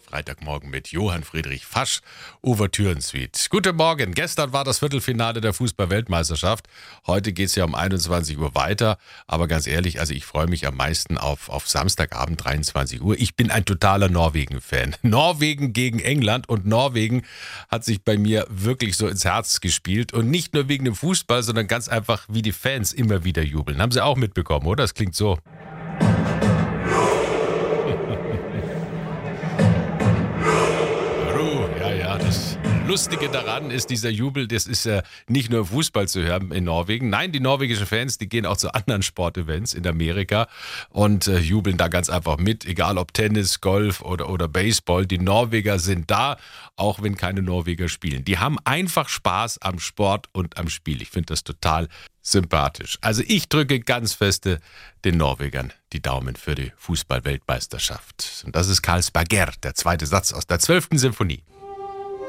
Freitagmorgen mit Johann Friedrich Fasch, Ouvertüren-Suite. Guten Morgen, gestern war das Viertelfinale der Fußball-Weltmeisterschaft. Heute geht es ja um 21 Uhr weiter. Aber ganz ehrlich, also ich freue mich am meisten auf Samstagabend 23 Uhr. Ich bin ein totaler Norwegen-Fan. Norwegen gegen England, und Norwegen hat sich bei mir wirklich so ins Herz gespielt. Und nicht nur wegen dem Fußball, sondern ganz einfach, wie die Fans immer wieder jubeln. Haben Sie auch mitbekommen, oder? Das klingt so. Das Lustige daran ist, dieser Jubel, das ist ja nicht nur Fußball zu hören in Norwegen. Nein, die norwegischen Fans, die gehen auch zu anderen Sportevents in Amerika und jubeln da ganz einfach mit, egal ob Tennis, Golf oder Baseball. Die Norweger sind da, auch wenn keine Norweger spielen. Die haben einfach Spaß am Sport und am Spiel. Ich finde das total sympathisch. Also ich drücke ganz feste den Norwegern die Daumen für die Fußball-Weltmeisterschaft. Und das ist Karl Spager, der zweite Satz aus der 12. Sinfonie.